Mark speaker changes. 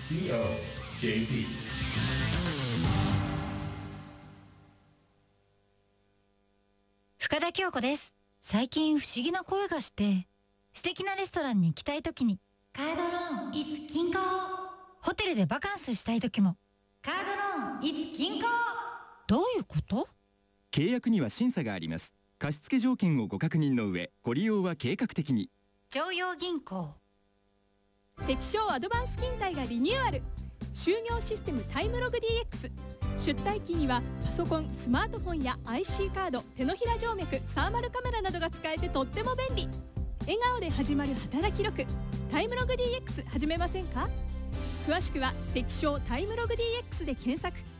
Speaker 1: COJP。
Speaker 2: 深田恭子です。最近不思議な声がして、素敵なレストランに行きたいときにカードローン is 銀行、ホテルでバカンスしたいときもカードローン is 銀行。どういうこと？
Speaker 3: 契約には審査があります。貸付条件をご確認の上、ご利用は計画的に。
Speaker 2: 常陽銀行。
Speaker 4: 関商アドバンス勤怠がリニューアル。就業システムタイムログ DX。出退勤にはパソコン、スマートフォンや IC カード、手のひら静脈、サーマルカメラなどが使えてとっても便利。笑顔で始まる働き力、タイムログ DX 始めませんか？詳しくは関商タイムログ DX で検索。